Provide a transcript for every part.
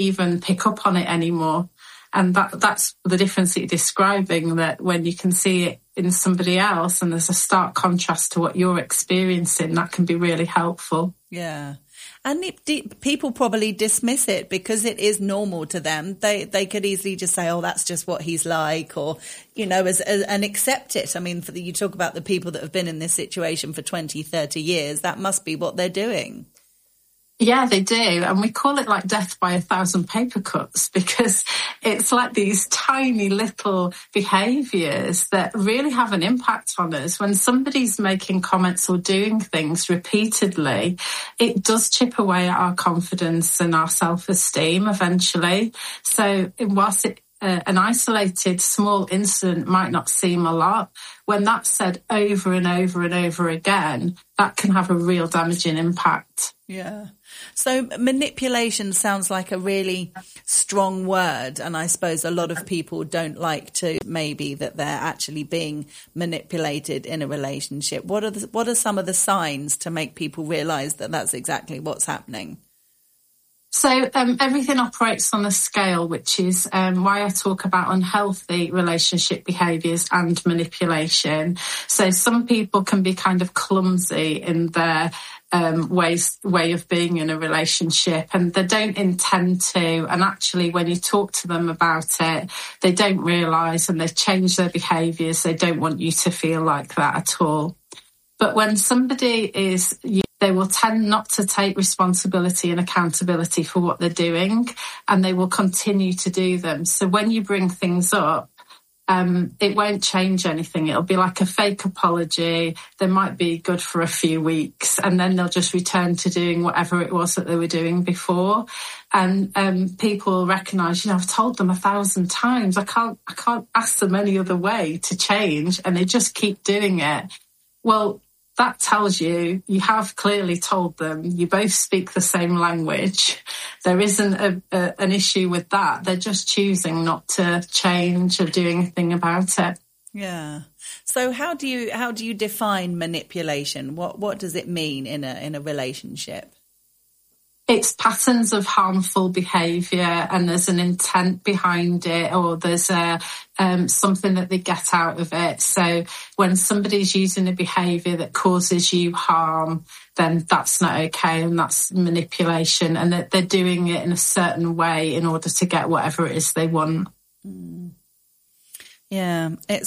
even pick up on it anymore. And that's the difference that you're describing, that when you can see it in somebody else and there's a stark contrast to what you're experiencing, that can be really helpful. Yeah. And people probably dismiss it because it is normal to them. They could easily just say, oh, that's just what he's like, or, and accept it. I mean, you talk about the people that have been in this situation for 20, 30 years. That must be what they're doing. Yeah, they do. And we call it like death by 1,000 paper cuts, because it's like these tiny little behaviours that really have an impact on us. When somebody's making comments or doing things repeatedly, it does chip away at our confidence and our self-esteem eventually. So whilst an isolated small incident might not seem a lot, when that's said over and over and over again, that can have a real damaging impact. Yeah. So manipulation sounds like a really strong word, and I suppose a lot of people don't like to maybe that they're actually being manipulated in a relationship. What are some of the signs to make people realise that that's exactly what's happening? So everything operates on a scale, which is why I talk about unhealthy relationship behaviours and manipulation. So some people can be kind of clumsy in their way of being in a relationship, and they don't intend to. And actually, when you talk to them about it, they don't realise, and they've changed their behaviours. They don't want you to feel like that at all. But when somebody is, they will tend not to take responsibility and accountability for what they're doing, and they will continue to do them. So when you bring things up, it won't change anything. It'll be like a fake apology. They might be good for a few weeks, and then they'll just return to doing whatever it was that they were doing before. And people will recognise, I've told them 1,000 times, I can't ask them any other way to change, and they just keep doing it. Well, that tells you have clearly told them. You both speak the same language. There isn't an issue with that. They're just choosing not to change or do anything about it. Yeah. So how do you define manipulation? What does it mean in a relationship? It's patterns of harmful behaviour, and there's an intent behind it, or there's something that they get out of it. So when somebody's using a behaviour that causes you harm, then that's not okay, and that's manipulation, and that they're doing it in a certain way in order to get whatever it is they want. Mm. Yeah,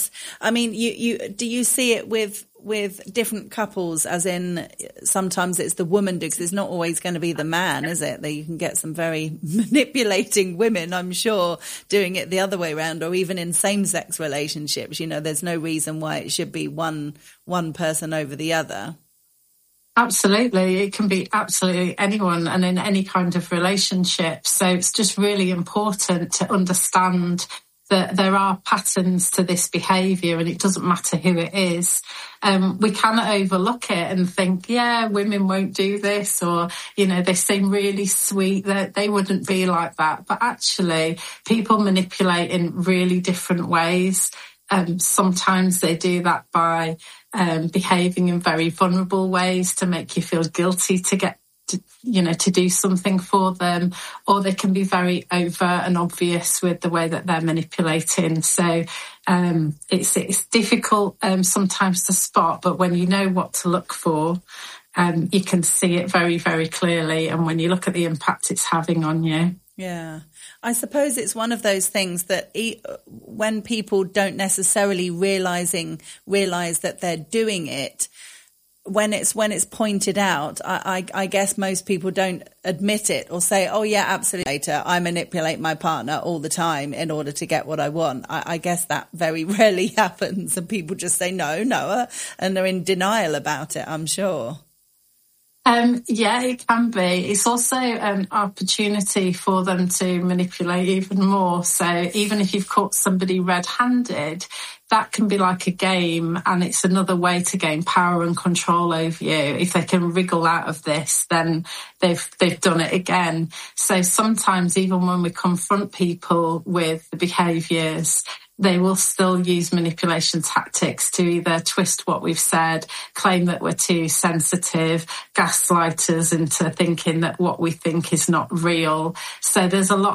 do you see it with different couples, as in sometimes it's the woman, because it's not always going to be the man, is it? That you can get some very manipulating women, I'm sure, doing it the other way around, or even in same-sex relationships. There's no reason why it should be one person over the other. Absolutely. It can be absolutely anyone and in any kind of relationship. So it's just really important to understand that there are patterns to this behaviour, and it doesn't matter who it is. We cannot overlook it and think, yeah, women won't do this, or, they seem really sweet, that they wouldn't be like that. But actually, people manipulate in really different ways. Sometimes they do that by behaving in very vulnerable ways to make you feel guilty to get to do something for them, or they can be very overt and obvious with the way that they're manipulating. So it's difficult sometimes to spot, but when you know what to look for, you can see it very, very clearly. And when you look at the impact it's having on you. Yeah. I suppose it's one of those things that when people don't necessarily realise that they're doing it, when it's pointed out, I guess most people don't admit it or say, oh yeah, absolutely, later, I manipulate my partner all the time in order to get what I want. I guess that very rarely happens, and people just say no, and they're in denial about it, I'm sure. Yeah, it can be. It's also an opportunity for them to manipulate even more. So even if you've caught somebody red-handed, that can be like a game, and it's another way to gain power and control over you. If they can wriggle out of this, then they've done it again. So sometimes even when we confront people with the behaviours, they will still use manipulation tactics to either twist what we've said, claim that we're too sensitive, gaslight us into thinking that what we think is not real. So there's a lot